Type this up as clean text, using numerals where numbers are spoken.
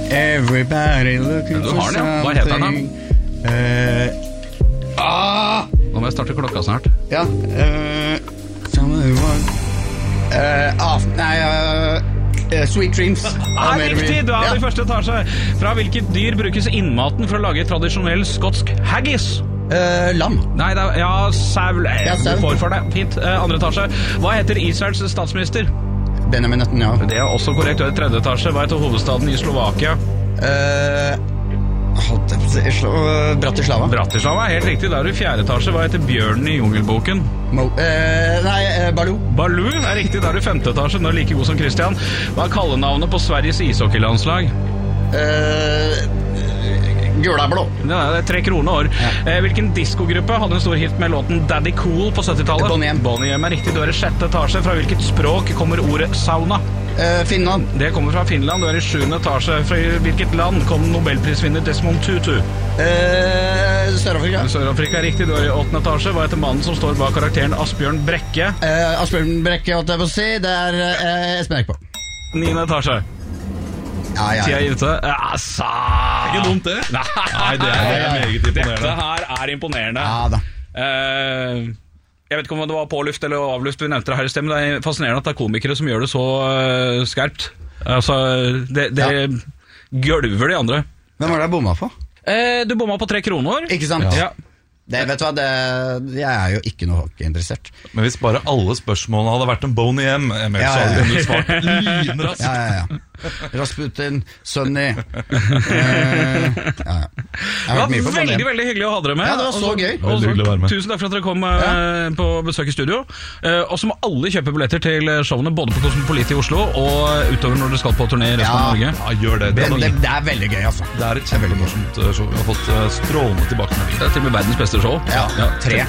Everybody looking Du for har den, ja. Hva heter den da? Nå må jeg starte klokka snart. Ja, Sweet Dreams. Riktig, du er i første etasje. Fra hvilket dyr brukes innmaten for å lage tradisjonell skotsk haggis? Lam. Nei, det er, sau. sau. Du får for det. Fint. Andre etasje. Hva heter Israels statsminister? Benjamin Netanyahu. Det er også korrekt. Du er i tredje etasje. Hva heter hovedstaden i Slovakia? Bratislava. Bratislava er helt riktig. Da er du i fjerde etasje. Hva heter bjørnen i jungelboken? Baloo. Baloo er riktig. Da er du i femte etasje. Nå er du like god som Christian. Hva er kallenavnet på Sveriges ishockeylandslag? Gula blå. Ja, det er 3 kroner år. Hvilken diskogruppe hadde en stor hit med låten Daddy Cool på 70-tallet? Bonnie M. Bonnie M er riktig. Du er i sjette etasje. Fra hvilket språk kommer ordet sauna? Finland. Det kommer fra Finland. Du er i sjuende etasje. Fra hvilket land kom Nobelprisvinner Desmond Tutu? Sør-Afrika. Sør-Afrika er riktig. Du er i åttende etasje. Hva heter mannen som står bak karakteren Asbjørn Brekke? Asbjørn Brekke, holdt jeg på å si. Det er Espen Eckbo. Niende etasje. Tida er ute. Ikke dumt det. Nei, det er meget imponerende. Dette her er imponerende. Ja da. Jeg vet ikke om det var påluft eller avluft. Vi nevnte det her i sted, men det er fascinerende at det er komikere som gjør det så skarpt. Altså, det gølver de andre. Hvem var det jeg bomma på? Du bomma på 3 kroner. Ikke sant? Ja. Vet du hva, jeg er jo ikke noe interessert. Men hvis bare alle spørsmålene hadde vært en Boney M, så hadde du svart lynraskt. Ja. Rasputin, Sonny. Jeg har vært mye på veldig, veldig hyggelig å ha dere med. Ja, det var så gøy. Veldig hyggelig å være med. Tusen takk for at dere kom på besøk i studio. Og så må alle kjøpe billetter til showene, både på Cosmopolitan i Oslo og utover når dere skal på turné i resten av Norge. Ja, gjør det. Det er veldig gøy, altså. Det er et kjempemorsomt show. Vi har fått strålende tilbakemelding. Det er til og med verdens beste show. Ja, 3.